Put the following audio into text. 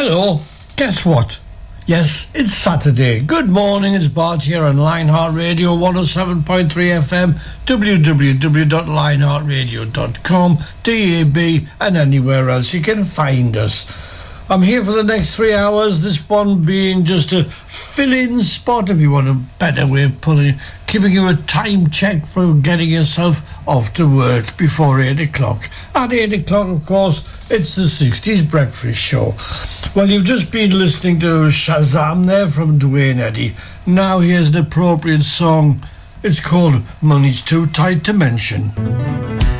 Hello, guess what? Yes, it's Saturday. Good morning, it's Bart here on Lionheart Radio 107.3 FM, www.lionheartradio.com, DAB, and anywhere else you can find us. I'm here for the next 3 hours, this one being just a fill-in spot, if you want a better way of putting it, giving you a time check for getting yourself off to work before 8 o'clock. At 8 o'clock, of course, it's the 60s Breakfast Show. Well, you've just been listening to Shazam there from Dwayne Eddy. Now here's the appropriate song. It's called Money's Too Tight to Mention.